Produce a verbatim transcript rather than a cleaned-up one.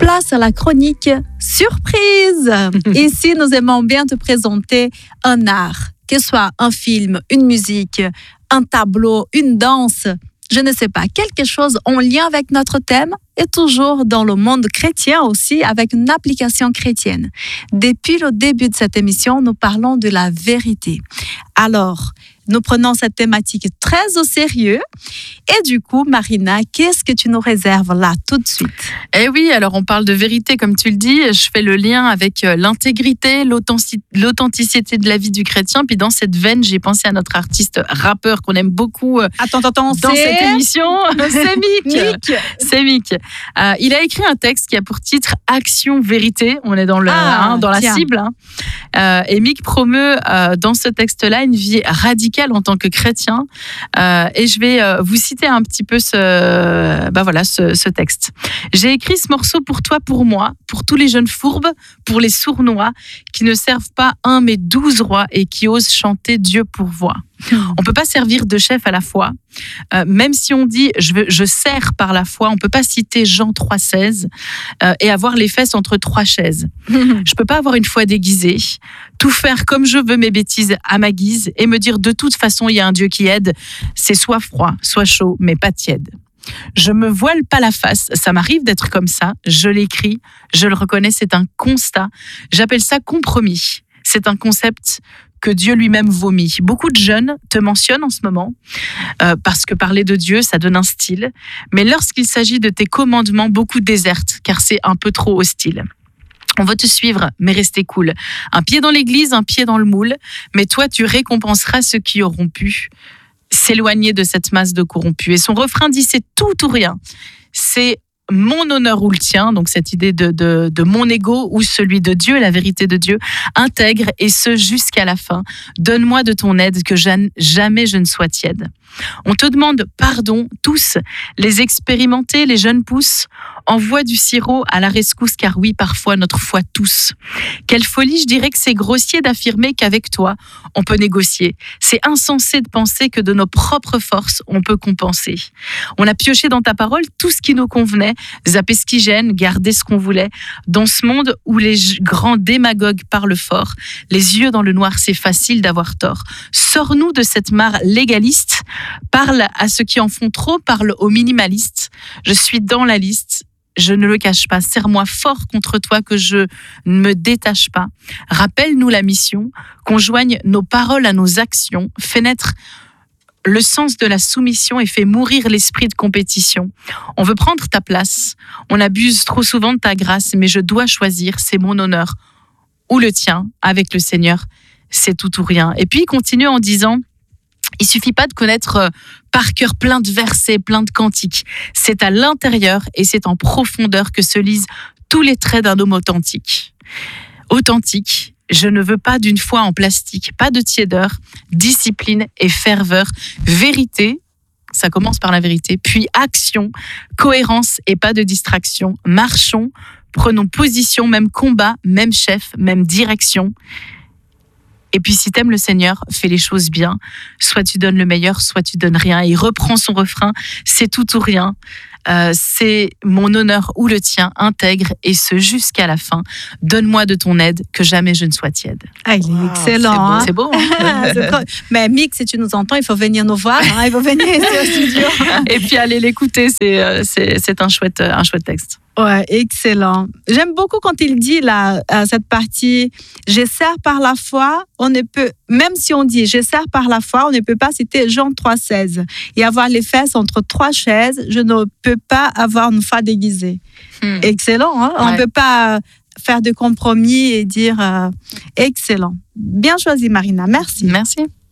Place à la chronique surprise. Ici, nous aimons bien te présenter un art, que ce soit un film, une musique, un tableau, une danse, je ne sais pas, quelque chose en lien avec notre thème et toujours dans le monde chrétien aussi avec une application chrétienne. Depuis le début de cette émission, nous parlons de la vérité. Alors, nous prenons cette thématique très au sérieux. Et du coup, Marina, qu'est-ce que tu nous réserves là tout de suite ? Eh oui, alors on parle de vérité, comme tu le dis. Je fais le lien avec l'intégrité, l'authenticité de la vie du chrétien. Puis dans cette veine, j'ai pensé à notre artiste rappeur qu'on aime beaucoup attends, attends, dans c'est... cette émission. C'est Mick. Mick. C'est Mick. Euh, il a écrit un texte qui a pour titre Action Vérité. On est dans, le, ah, hein, dans la cible. Hein. Euh, et Mick promeut euh, dans ce texte-là une vie radicale en tant que chrétien. Euh, et je vais euh, vous citer un petit peu ce, bah voilà, ce, ce texte. J'ai écrit ce morceau pour toi, pour moi, pour tous les jeunes fourbes, pour les sournois qui ne servent pas un mais douze rois et qui osent chanter Dieu pourvoit. On ne peut pas servir de chef à la fois. Euh, même si on dit je, veux, je sers par la foi, on ne peut pas citer Jean trois seize euh, et avoir les fesses entre trois chaises. Je ne peux pas avoir une foi déguisée, tout faire comme je veux mes bêtises à ma guise et me dire de toute façon il y a un Dieu qui aide. C'est soit froid, soit chaud, mais pas tiède. Je me voile pas la face, ça m'arrive d'être comme ça, je l'écris, je le reconnais, c'est un constat. J'appelle ça compromis. C'est un concept que Dieu lui-même vomit. Beaucoup de jeunes te mentionnent en ce moment euh, parce que parler de Dieu, ça donne un style. Mais lorsqu'il s'agit de tes commandements, beaucoup désertent car c'est un peu trop hostile. On veut te suivre, mais rester cool. Un pied dans l'église, un pied dans le moule. Mais toi, tu récompenseras ceux qui auront pu s'éloigner de cette masse de corrompus. Et son refrain dit c'est tout ou rien. C'est mon honneur ou le tien, donc cette idée de, de, de mon ego ou celui de Dieu, la vérité de Dieu, intègre et ce jusqu'à la fin. Donne-moi de ton aide, que jamais je ne sois tiède. On te demande pardon, tous, les expérimentés, les jeunes pousses, envoie du sirop à la rescousse, car oui, parfois notre foi tous. Quelle folie, je dirais que c'est grossier d'affirmer qu'avec toi, on peut négocier. C'est insensé de penser que de nos propres forces, on peut compenser. On a pioché dans ta parole tout ce qui nous convenait, zappé ce qui gêne, gardé ce qu'on voulait. Dans ce monde où les grands démagogues parlent fort, les yeux dans le noir, c'est facile d'avoir tort. Sors-nous de cette mare légaliste. Parle à ceux qui en font trop, parle aux minimalistes. Je suis dans la liste, je ne le cache pas. Serre-moi fort contre toi que je ne me détache pas. Rappelle-nous la mission, qu'on joigne nos paroles à nos actions. Fais naître le sens de la soumission et fais mourir l'esprit de compétition. On veut prendre ta place, on abuse trop souvent de ta grâce, mais je dois choisir, c'est mon honneur. Ou le tien, avec le Seigneur, c'est tout ou rien. Et puis il continue en disant... Il suffit pas de connaître par cœur plein de versets, plein de cantiques. C'est à l'intérieur et c'est en profondeur que se lisent tous les traits d'un homme authentique. Authentique, je ne veux pas d'une foi en plastique, pas de tiédeur, discipline et ferveur. Vérité, ça commence par la vérité, puis action, cohérence et pas de distraction. Marchons, prenons position, même combat, même chef, même direction. Et puis si t'aimes le Seigneur, fais les choses bien. Soit tu donnes le meilleur, soit tu donnes rien. Et il reprend son refrain, c'est tout ou rien. Euh, c'est mon honneur ou le tien, intègre et ce jusqu'à la fin. Donne-moi de ton aide, que jamais je ne sois tiède. Ah, il est wow, excellent. C'est beau. Hein? C'est beau. Hein? C'est trop... Mais Mick, si tu nous entends, il faut venir nous voir. Hein? Il faut venir ici au studio. Et puis aller l'écouter, c'est, c'est, c'est un, chouette, un chouette texte. Ouais, excellent. J'aime beaucoup quand il dit là, cette partie « Je sers par la foi », on ne peut, même si on dit « Je sers par la foi », on ne peut pas citer Jean trois seize et avoir les fesses entre trois chaises, je ne peux pas avoir une foi déguisée. Hmm. Excellent, hein? Ouais. On ne peut pas faire de compromis et dire euh, « Excellent ». Bien choisi, Marina. Merci. Merci.